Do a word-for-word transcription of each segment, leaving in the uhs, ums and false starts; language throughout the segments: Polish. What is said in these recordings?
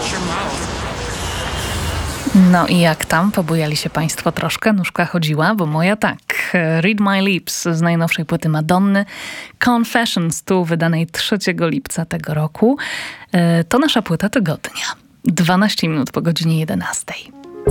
No i jak tam? Pobujali się państwo troszkę? Nóżka chodziła? Bo moja tak. Read My Lips z najnowszej płyty Madonny. Confessions tu wydanej trzeciego lipca tego roku. To nasza płyta tygodnia. dwanaście minut po godzinie jedenastej.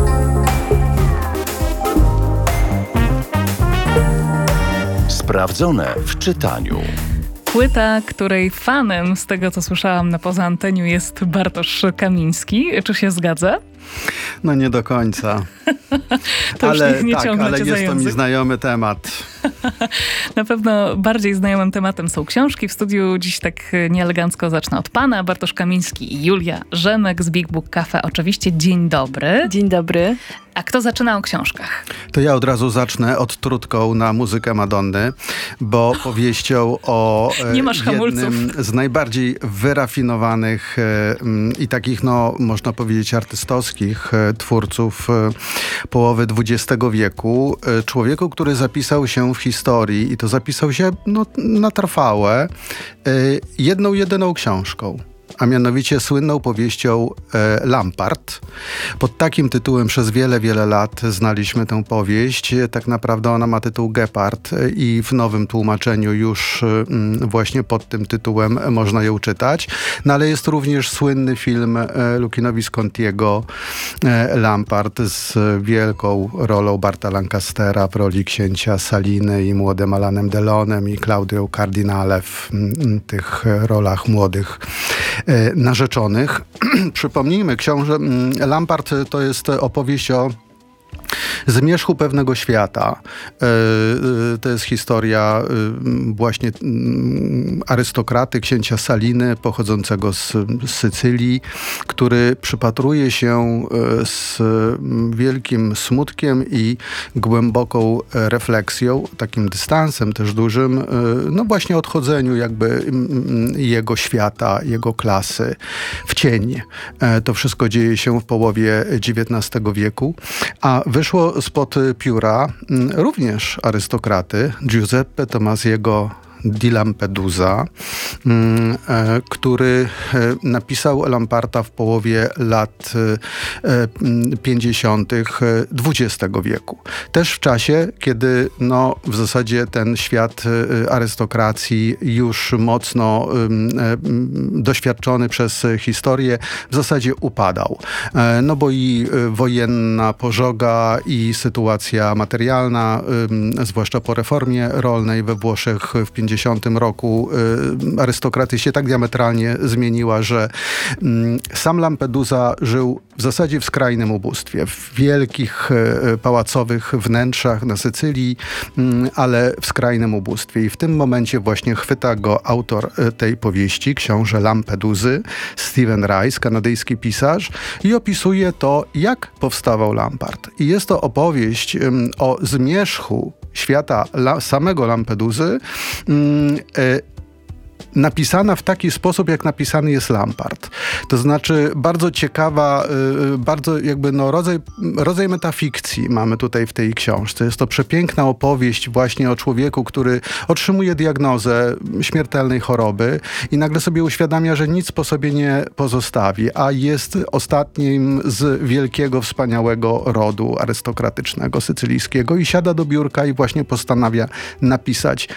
Sprawdzone w czytaniu. Płyta, której fanem, z tego co słyszałam na poza anteniu, jest Bartosz Kamiński. Czy się zgadza? No nie do końca. To ale już nie, nie tak, ale jest to mi znajomy temat. Na pewno bardziej znajomym tematem są książki. W studiu dziś tak nieelegancko zacznę od pana. Bartosz Kamiński i Julia Rzemek z Big Book Cafe. Oczywiście dzień dobry. Dzień dobry. A kto zaczyna o książkach? To ja od razu zacznę odtrutką na muzykę Madonny, bo powieścią o nie masz jednym z najbardziej wyrafinowanych i takich, no można powiedzieć, artystowskich twórców połowy dwudziestego wieku. Człowieku, który zapisał się w historii i to zapisał się no, na trwałe jedną, jedyną książką. A mianowicie słynną powieścią e, Lampart. Pod takim tytułem przez wiele, wiele lat znaliśmy tę powieść. Tak naprawdę ona ma tytuł Gepard i w nowym tłumaczeniu już mm, właśnie pod tym tytułem można ją czytać. No ale jest również słynny film e, Luchino Viscontiego e, Lampart z wielką rolą Barta Lancastera w roli księcia Saliny i młodym Alanem Delonem i Claudią Cardinale w m, tych rolach młodych narzeczonych. Przypomnijmy, książę Lampart to jest opowieść o zmierzchu pewnego świata. To jest historia właśnie arystokraty, księcia Saliny, pochodzącego z Sycylii, który przypatruje się z wielkim smutkiem i głęboką refleksją, takim dystansem też dużym, no właśnie odchodzeniu jakby jego świata, jego klasy w cień. To wszystko dzieje się w połowie dziewiętnastego wieku, a wyszło spod pióra również arystokraty Giuseppe Tomasiego di Lampedusa, który napisał Lamparta w połowie lat pięćdziesiątych dwudziestego wieku. Też w czasie, kiedy no, w zasadzie ten świat arystokracji już mocno doświadczony przez historię w zasadzie upadał. No bo i wojenna pożoga i sytuacja materialna, zwłaszcza po reformie rolnej we Włoszech w pięćdziesiątym roku y, arystokraty się tak diametralnie zmieniła, że y, sam Lampedusa żył w zasadzie w skrajnym ubóstwie, w wielkich y, pałacowych wnętrzach na Sycylii, y, ale w skrajnym ubóstwie. I w tym momencie właśnie chwyta go autor y, tej powieści, książę Lampedusy, Stephen Rice, kanadyjski pisarz, i opisuje to, jak powstawał Lampart. I jest to opowieść y, o zmierzchu świata la, samego Lampedusy, mm, y, napisana w taki sposób, jak napisany jest Lampart. To znaczy bardzo ciekawa, y, bardzo jakby no rodzaj, rodzaj metafikcji mamy tutaj w tej książce. Jest to przepiękna opowieść właśnie o człowieku, który otrzymuje diagnozę śmiertelnej choroby i nagle sobie uświadamia, że nic po sobie nie pozostawi, a jest ostatnim z wielkiego, wspaniałego rodu arystokratycznego sycylijskiego i siada do biurka i właśnie postanawia napisać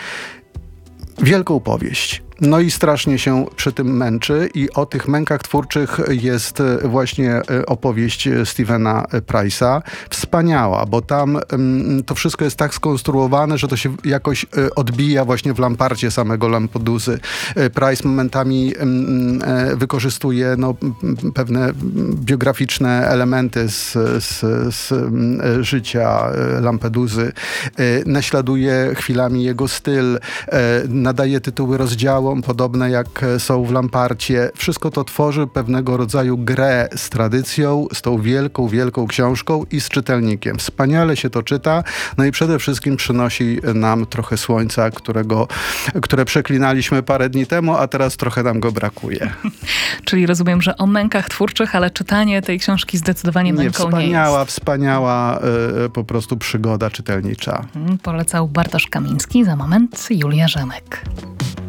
wielką powieść. No i strasznie się przy tym męczy i o tych mękach twórczych jest właśnie opowieść Stephena Price'a. Wspaniała, bo tam um, to wszystko jest tak skonstruowane, że to się jakoś odbija właśnie w Lamparcie samego Lampedusy. Price momentami um, wykorzystuje no, pewne biograficzne elementy z, z, z życia Lampedusy. Naśladuje chwilami jego styl, nadaje tytuły rozdziałom, podobne jak są w Lamparcie. Wszystko to tworzy pewnego rodzaju grę z tradycją, z tą wielką, wielką książką i z czytelnikiem. Wspaniale się to czyta, no i przede wszystkim przynosi nam trochę słońca, którego, które przeklinaliśmy parę dni temu, a teraz trochę nam go brakuje. Czyli rozumiem, że o mękach twórczych, ale czytanie tej książki zdecydowanie męką nie jest. Wspaniała, wspaniała y, po prostu przygoda czytelnicza. Polecał Bartosz Kamiński, za moment Julia Rzemek.